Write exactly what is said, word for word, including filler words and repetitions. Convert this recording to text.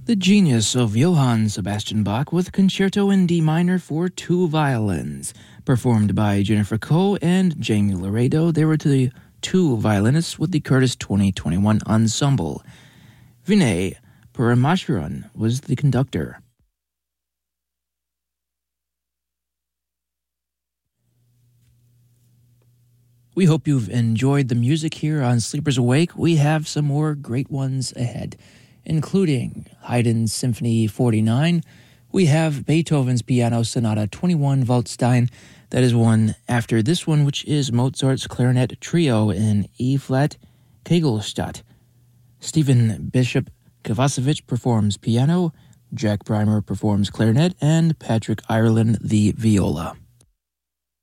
The Genius of Johann Sebastian Bach with Concerto in D minor for two violins, performed by Jennifer Coe and Jamie Laredo. They were the two violinists with the Curtis twenty twenty-one Ensemble. Vinay Parameswaran was the conductor. We hope you've enjoyed the music here on Sleepers Awake. We have some more great ones ahead, including Haydn's Symphony forty-nine. We have Beethoven's Piano Sonata twenty-one Waldstein. That is one after this one, which is Mozart's Clarinet Trio in E-flat Kegelstadt. Stephen Bishop Kovacevic performs piano, Jack Breimer performs clarinet, and Patrick Ireland the viola.